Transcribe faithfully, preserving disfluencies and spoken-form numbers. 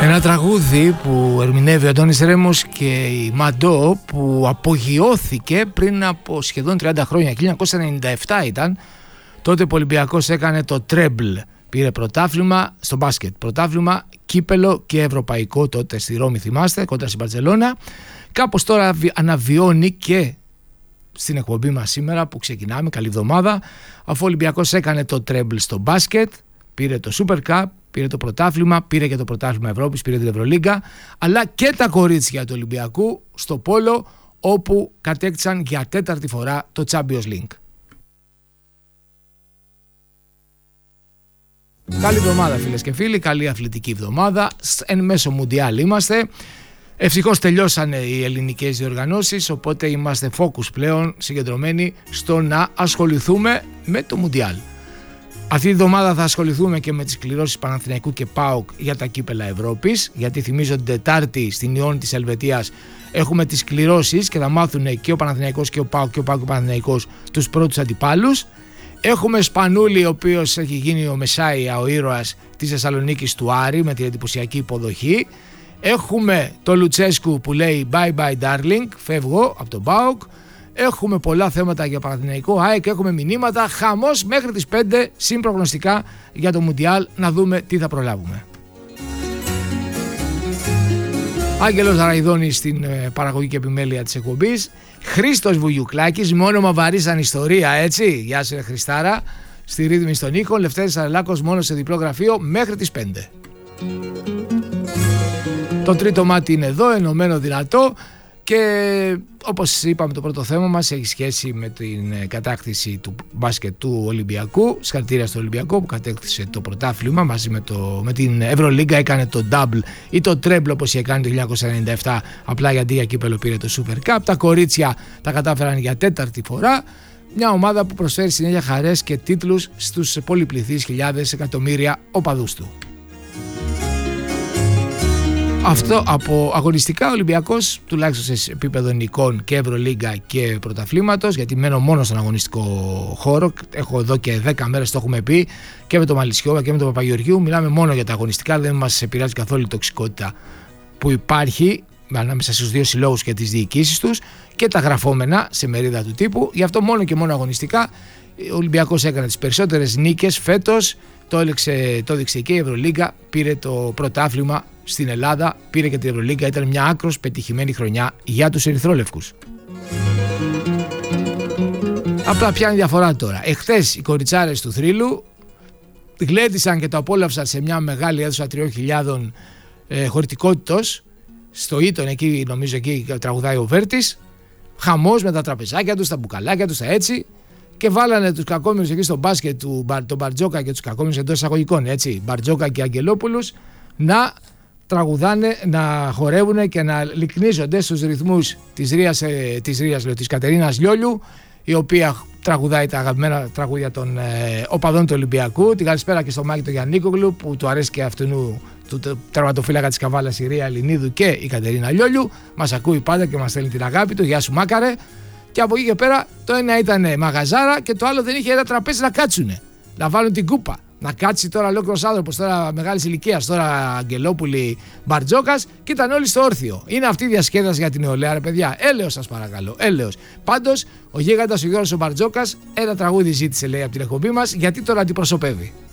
Ένα τραγούδι που ερμηνεύει ο Αντώνης Ρέμος και η Μαντό, που απογειώθηκε πριν από σχεδόν τριάντα χρόνια, χίλια εννιακόσια ενενήντα επτά ήταν. Τότε ο Ολυμπιακός έκανε το τρέμπλ, πήρε πρωτάθλημα στο μπάσκετ, πρωτάθλημα, κύπελο και ευρωπαϊκό τότε στη Ρώμη, θυμάστε, κόντρα στην Μπαρτσελώνα. Κάπως τώρα αναβιώνει και στην εκπομπή μας σήμερα που ξεκινάμε, καλή εβδομάδα, αφού ο Ολυμπιακός έκανε το τρέμπλ στο μπάσκετ, πήρε το Super Cup, πήρε το πρωτάθλημα, πήρε και το πρωτάθλημα Ευρώπης, πήρε την Ευρωλίγκα, αλλά και τα κορίτσια του Ολυμπιακού στο πόλο, όπου κατέκτησαν για τέταρτη φορά το Champions League. Καλή εβδομάδα φίλες και φίλοι, καλή αθλητική εβδομάδα, εν μέσω Μουντιάλ είμαστε. Ευτυχώς τελειώσανε οι ελληνικές διοργανώσεις, οπότε είμαστε focus πλέον συγκεντρωμένοι στο να ασχοληθούμε με το Μουντιάλ. Αυτή τη εβδομάδα θα ασχοληθούμε και με τις κληρώσεις Παναθηναϊκού και ΠΑΟΚ για τα κύπελα Ευρώπης, γιατί θυμίζω την Τετάρτη στην Ιόνι της Ελβετίας έχουμε τις κληρώσεις και θα μάθουν και ο Παναθηναϊκός και ο ΠΑΟΚ και ο ΠΑΟΚ και ο Παναθηναϊκός τους πρώτους αντιπάλους. Έχουμε Σπανούλη, ο οποίος έχει γίνει ο Μεσάια, ο ήρωας της Θεσσαλονίκης του Άρη με την εντυπωσιακή υποδοχή. Έχουμε το Λουτσέσκου που λέει bye bye darling, φεύγω από τον ΠΑΟΚ. Έχουμε πολλά θέματα για Παναθηναϊκό, ΑΕΚ, έχουμε μηνύματα, χαμός μέχρι τις πέντε συμπρογνωστικά για το Μουντιάλ, να δούμε τι θα προλάβουμε. Άγγελος Ραϊδόνης στην παραγωγή και επιμέλεια της εκπομπής. Χρήστος Βουγιουκλάκης, με όνομα βαρύ σαν ιστορία, έτσι. Γεια σου, Χριστάρα. Στη ρύθμιση στον ήχο, Λευτέρης Αρελάκος μόνο σε διπλό γραφείο μέχρι τις πέντε. Το τρίτο μάτι είναι εδώ, ενωμένο δυνατό. Και όπως είπαμε, το πρώτο θέμα μας έχει σχέση με την κατάκτηση του μπάσκετ του Ολυμπιακού. Συγχαρητήρια στο Ολυμπιακό που κατέκτησε το πρωτάθλημα μαζί με, το, με την Ευρωλίγκα. Έκανε το double ή το treble όπως είχε κάνει το χίλια εννιακόσια ενενήντα επτά, απλά γιατί για κύπελο πήρε το Super Cup. Τα κορίτσια τα κατάφεραν για τέταρτη φορά. Μια ομάδα που προσφέρει συνέχεια χαρές και τίτλους στους πολυπληθείς χιλιάδες εκατομμύρια οπαδούς του. Αυτό από αγωνιστικά, ο Ολυμπιακός, τουλάχιστον σε επίπεδο νικών και Ευρωλίγκα και πρωταθλήματος, γιατί μένω μόνο στον αγωνιστικό χώρο. Έχω εδώ και δέκα μέρες, το έχουμε πει, και με τον Μαλισσιώβα και με τον Παπαγεωργίου. Μιλάμε μόνο για τα αγωνιστικά, δεν μας επηρεάζει καθόλου η τοξικότητα που υπάρχει ανάμεσα στους δύο συλλόγους και τις διοικήσεις τους και τα γραφόμενα σε μερίδα του τύπου. Γι' αυτό μόνο και μόνο αγωνιστικά. Ο Ολυμπιακός έκανε τις περισσότερες νίκες φέτος. Το έδειξε, το έδειξε και η Ευρωλίγκα, πήρε το πρωτάθλημα στην Ελλάδα, πήρε και την Ευρωλίγκα. Ήταν μια άκρως πετυχημένη χρονιά για τους ερυθρόλευκους. Απλά πιάνει διαφορά τώρα. Εχθές οι κοριτσάρες του θρύλου γλέντισαν και το απόλαυσαν σε μια μεγάλη αίθουσα τριών χιλιάδων ε, χωρητικότητος. Στο Ήτον, εκεί νομίζω εκεί τραγουδάει ο Βέρτης. Χαμός με τα τραπεζάκια τους, τα μπουκαλάκια τους, τα έτσι. Και βάλανε τους κακόμοιρους εκεί στο μπάσκετ, του, τον Μπαρτζόκα και τους κακόμοιρους εντός εισαγωγικών, έτσι, Μπαρτζόκα και Αγγελόπουλους, να τραγουδάνε, να χορεύουν και να λυκνίζονται στους ρυθμούς της Ρίας, της, Ρίας, λέω, της Κατερίνας Λιόλιου, η οποία τραγουδάει τα αγαπημένα τραγούδια των ε, οπαδών του Ολυμπιακού. Την καλησπέρα και στο Μάκη του Γιαννίκογλου, που του αρέσει και αυτού του τερματοφύλακα της Καβάλας, η Ρία Ελληνίδου και η Κατερίνα Λιόλιου. Μας ακούει πάντα και μας στέλνει την αγάπη του. Γεια σου, Μάκαρε. Και από εκεί και πέρα το ένα ήταν μαγαζάρα και το άλλο δεν είχε ένα τραπέζι να κάτσουνε. Να βάλουν την κούπα. Να κάτσει τώρα ολόκληρος άνθρωπος, τώρα μεγάλης ηλικίας, τώρα Αγγελόπουλη, Μπαρτζόκας, και ήταν όλοι στο όρθιο. Είναι αυτή η διασκέδαση για την νεολαία, ρε παιδιά. Έλεος σας παρακαλώ, έλεος. Πάντως, ο γίγαντας ο Γιώργος ο Μπαρτζόκας ένα τραγούδι ζήτησε, λέει, από την εκπομπή μας, γιατί τώρα αντιπροσωπεύει.